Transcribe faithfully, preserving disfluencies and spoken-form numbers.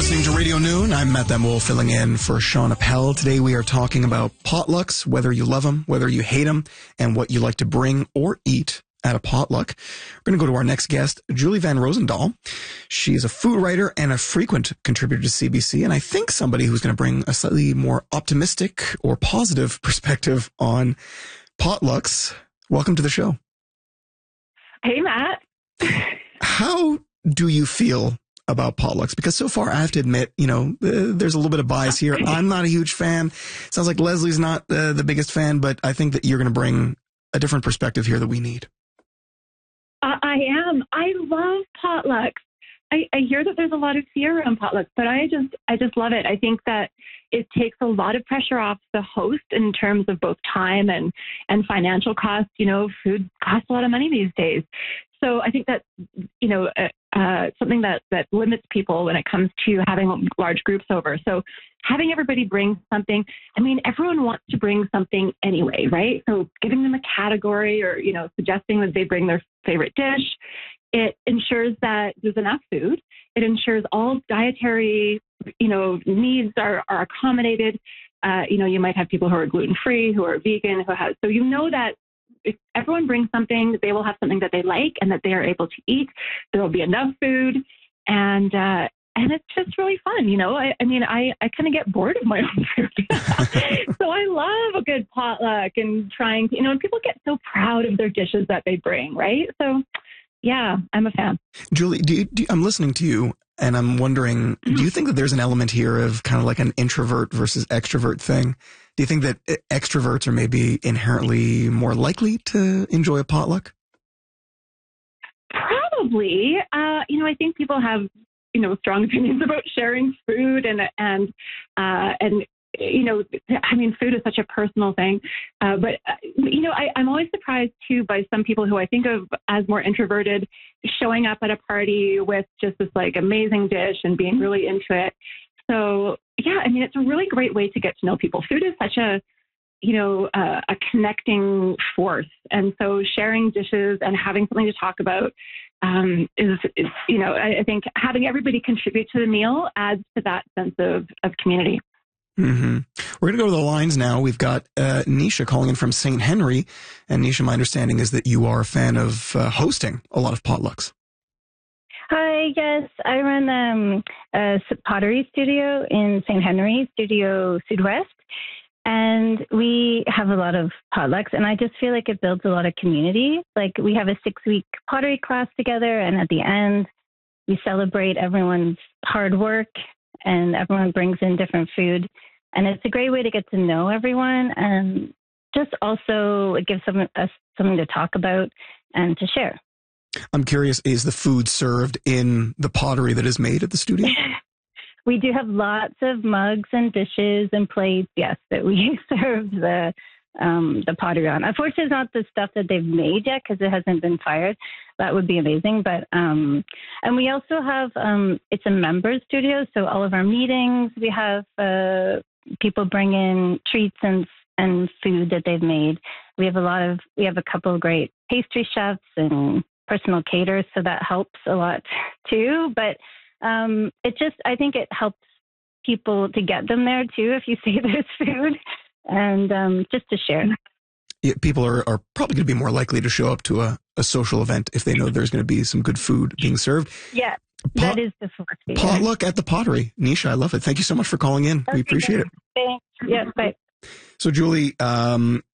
listening to Radio Noon. I'm Matt Demwolf filling in for Sean Appel. Today we are talking about potlucks, whether you love them, whether you hate them, and what you like to bring or eat at a potluck. We're going to go to our next guest, Julie Van Rosendaal. She is a food writer and a frequent contributor to C B C, and I think somebody who's going to bring a slightly more optimistic or positive perspective on potlucks. Welcome to the show. Hey, Matt. How do you feel about potlucks? Because so far, I have to admit, you know, uh, there's a little bit of bias here. I'm not a huge fan. Sounds like Leslie's not uh, the biggest fan, but I think that you're going to bring a different perspective here that we need. Uh, I am. I love potlucks. I, I hear that there's a lot of fear around potlucks, but I just, I just love it. I think that it takes a lot of pressure off the host in terms of both time and, and financial costs. You know, food costs a lot of money these days. So I think that, you know, uh, uh, something that, that limits people when it comes to having large groups over. So having everybody bring something, I mean, everyone wants to bring something anyway, right? So giving them a category or, you know, suggesting that they bring their favorite dish, it ensures that there's enough food. It ensures all dietary, you know, needs are, are accommodated. Uh, you know, you might have people who are gluten-free, who are vegan, who have, so you know that if everyone brings something, they will have something that they like and that they are able to eat. There will be enough food, and uh, and it's just really fun. You know, I, I mean, I, I kind of get bored of my own food, so I love a good potluck and trying to, you know, and people get so proud of their dishes that they bring, right? So, yeah, I'm a fan. Julie, do you, do you, I'm listening to you, and I'm wondering, do you think that there's an element here of kind of like an introvert versus extrovert thing? Do you think that extroverts are maybe inherently more likely to enjoy a potluck? Probably. Uh, you know, I think people have, you know, strong opinions about sharing food and, and, uh, and, you know, I mean, food is such a personal thing. Uh, but, uh, you know, I, I'm always surprised, too, by some people who I think of as more introverted showing up at a party with just this, like, amazing dish and being really into it. So, yeah, I mean, it's a really great way to get to know people. Food is such a, you know, uh, a connecting force. And so sharing dishes and having something to talk about um, is, is, you know, I, I think having everybody contribute to the meal adds to that sense of, of community. Mm-hmm. We're going to go to the lines now. We've got uh, Nisha calling in from Saint Henry. And Nisha, my understanding is that you are a fan of uh, hosting a lot of potlucks. Hi, yes, I run um, a pottery studio in Saint Henry, Studio Sud-West, and we have a lot of potlucks, and I just feel like it builds a lot of community. Like, we have a six-week pottery class together, and at the end, we celebrate everyone's hard work, and everyone brings in different food, and it's a great way to get to know everyone, and just also it gives some, us something to talk about and to share. I'm curious, is the food served in the pottery that is made at the studio? We do have lots of mugs and dishes and plates, yes, that we serve the um, the pottery on. Unfortunately, it's not the stuff that they've made yet because it hasn't been fired. That would be amazing. But um, and we also have, um, it's a members studio, so all of our meetings, we have uh, people bring in treats and and food that they've made. We have a lot of, we have a couple of great pastry chefs and personal caterers, so that helps a lot too. But um, it just, I think it helps people to get them there too if you say there's food, and um, just to share. Yeah, people are, are probably going to be more likely to show up to a, a social event if they know there's going to be some good food being served. Yeah, Pot, that is the fourth. Potluck at the pottery. Nisha, I love it. Thank you so much for calling in. Okay, we appreciate it. Thanks. Yeah, bye. So, Julie, um,